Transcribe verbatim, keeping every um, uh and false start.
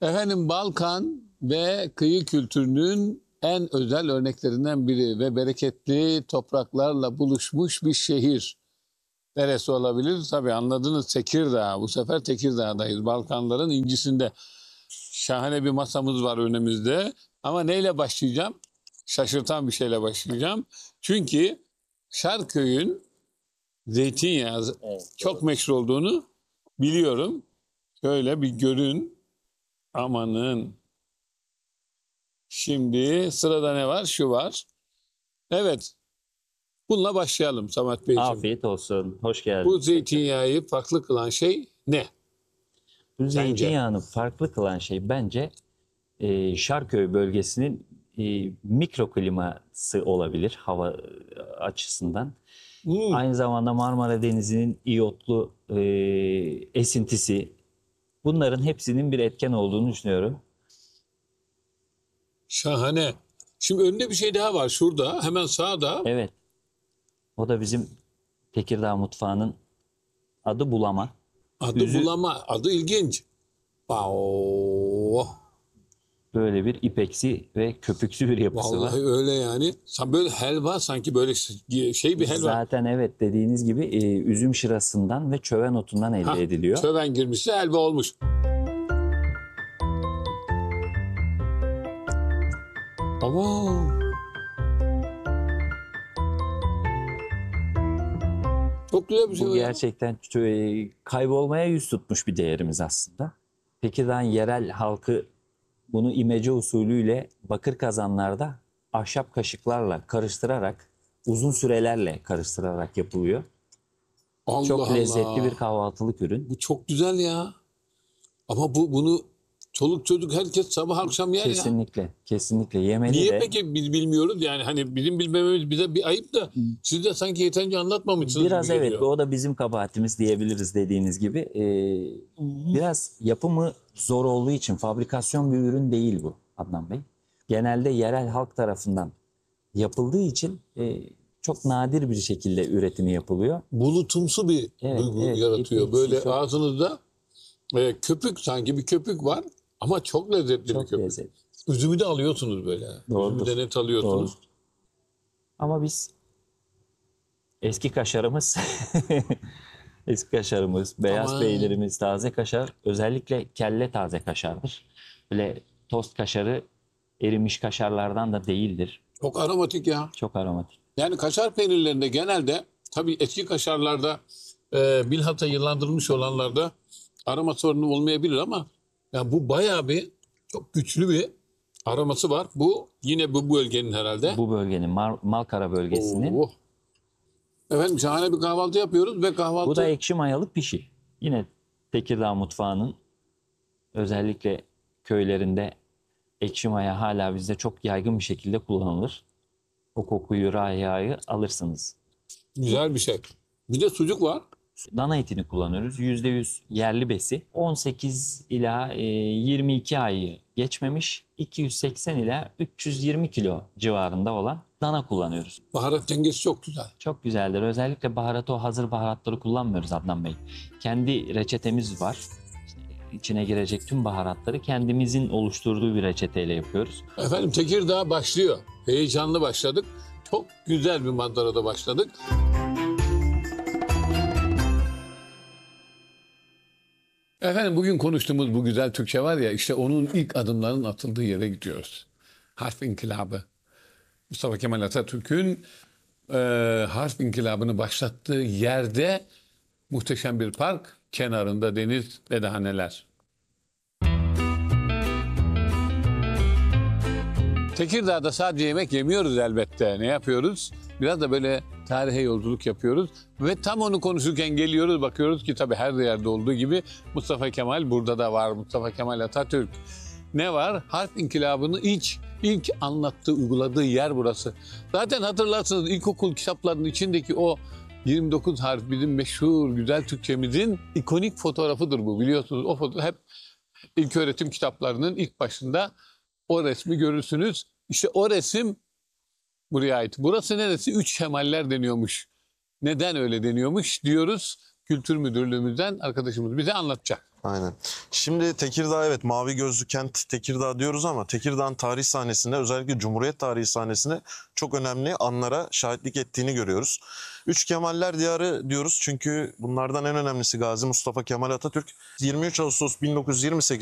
Efendim Balkan ve kıyı kültürünün en özel örneklerinden biri ve bereketli topraklarla buluşmuş bir şehir. Neresi olabilir? Tabii anladınız, Tekirdağ. Bu sefer Tekirdağ'dayız. Balkanların incisinde. Şahane bir masamız var önümüzde. Ama neyle başlayacağım? Şaşırtan bir şeyle başlayacağım. Çünkü Şarköy'ün zeytinyağı Evet, çok evet. meşhur olduğunu biliyorum. Şöyle bir görün. Amanın. Şimdi sırada ne var? Şu var. Evet. Bununla başlayalım Samet Beyciğim. Afiyet olsun. Hoş Bu geldiniz. zeytinyağı farklı kılan şey ne? Bu Bence. zeytinyağını farklı kılan şey bence e, Şarköy bölgesinin e, mikrokliması olabilir hava e, açısından. Hmm, Aynı zamanda Marmara Denizi'nin iyotlu e, esintisi, bunların hepsinin bir etken olduğunu düşünüyorum. şahane. Şimdi önünde bir şey daha var şurada. Hemen sağda. Evet, o da bizim Tekirdağ mutfağının adı bulama. Adı Üzü- bulama. Adı ilginç. Wow. Böyle bir ipeksi ve köpüksü bir yapısı var. Vallahi öyle yani. Sen böyle helva sanki böyle şey bir helva. Zaten evet, dediğiniz gibi e, üzüm şırasından ve çöven otundan elde Hah, ediliyor. Çöven girmişse helva olmuş. Ama çok güzel bir şey Bu o ya. gerçekten e, kaybolmaya yüz tutmuş bir değerimiz aslında. Tekirdağ yerel halkı bunu imece usulüyle bakır kazanlarda ahşap kaşıklarla karıştırarak, uzun sürelerle karıştırarak yapılıyor. Allah Çok lezzetli Allah. bir kahvaltılık ürün. Bu çok güzel ya. Ama bu bunu çoluk çocuk herkes sabah akşam yer ya. Kesinlikle, kesinlikle yemeli Niye de. peki biz bilmiyoruz? Yani hani bizim bilmememiz bize bir ayıp da siz de sanki yeterince anlatmamışsınız Biraz gibi evet, geliyor. o da bizim kabahatimiz diyebiliriz dediğiniz gibi. Ee, biraz yapımı zor olduğu için fabrikasyon bir ürün değil bu Adnan Bey. Genelde yerel halk tarafından yapıldığı için e, çok nadir bir şekilde üretimi yapılıyor. Bulutumsu bir Evet, duygu evet, yaratıyor. ipeksi Böyle çok- ağzınızda e, köpük, sanki bir köpük var ama çok lezzetli bir Çok köpük. lezzetli. Üzümü de alıyorsunuz böyle. Doğrudur. Üzümü de net alıyorsunuz. Doğru. Ama biz eski kaşarımız, eski kaşarımız, beyaz Aman. peynirimiz, taze kaşar, özellikle kelle taze kaşardır. Böyle tost kaşarı erimiş kaşarlardan da değildir. Çok aromatik ya. Çok aromatik. Yani kaşar peynirlerinde genelde tabii eski kaşarlarda e, bilhassa yıllandırılmış olanlarda aroma sorunu olmayabilir ama ya bu bayağı bir çok güçlü bir aroması var. Bu yine bu bölgenin herhalde. Bu bölgenin, Mar- Malkara bölgesinin. Oo. Efendim şahane bir kahvaltı yapıyoruz ve kahvaltı Bu da ekşi mayalı pişi. Yine Tekirdağ mutfağının özellikle köylerinde ekşi maya hala bizde çok yaygın bir şekilde kullanılır. O kokuyu, raihayı alırsınız. güzel bir şey. Bir de sucuk var. Dana etini kullanıyoruz. yüzde yüz yerli besi. on sekiz ila e, yirmi iki ayı geçmemiş. iki yüz seksen ila üç yüz yirmi kilo civarında olan dana kullanıyoruz. Baharat dengesi çok güzel. Çok güzeldir. Özellikle baharatı, o hazır baharatları kullanmıyoruz Adnan Bey. Kendi reçetemiz var. İşte içine girecek tüm baharatları kendimizin oluşturduğu bir reçeteyle yapıyoruz. Efendim Tekirdağ başlıyor. Heyecanlı başladık. Çok güzel bir manzarada başladık. Efendim bugün konuştuğumuz bu güzel Türkçe var ya, işte onun ilk adımlarının atıldığı yere gidiyoruz. Harf İnkılabı. Mustafa Kemal Atatürk'ün e, harf inkılabını başlattığı yerde muhteşem bir park, kenarında deniz ve daha neler. Tekirdağ'da sadece yemek yemiyoruz elbette. Ne yapıyoruz? Biraz da böyle tarihe yolculuk yapıyoruz. Ve tam onu konuşurken geliyoruz, bakıyoruz ki tabii her yerde olduğu gibi Mustafa Kemal burada da var. Mustafa Kemal Atatürk. Ne var? Harf inkılabını ilk, ilk anlattığı, uyguladığı yer burası. Zaten hatırlarsınız ilkokul kitaplarının içindeki o yirmi dokuz harf bizim meşhur güzel Türkçemizin ikonik fotoğrafıdır bu, biliyorsunuz. O fotoğraf hep ilköğretim kitaplarının ilk başında o resmi görürsünüz. İşte o resim buraya ait. Burası neresi? Üç Kemaller deniyormuş. Neden öyle deniyormuş diyoruz. Kültür Müdürlüğümüzden arkadaşımız bize anlatacak. Aynen. Şimdi Tekirdağ, evet, mavi gözlü kent Tekirdağ diyoruz ama Tekirdağ'ın tarih sahnesinde, özellikle Cumhuriyet tarihi sahnesinde çok önemli anlara şahitlik ettiğini görüyoruz. Üç Kemaller Diyarı diyoruz çünkü bunlardan en önemlisi Gazi Mustafa Kemal Atatürk. yirmi üç Ağustos bin dokuz yüz yirmi sekiz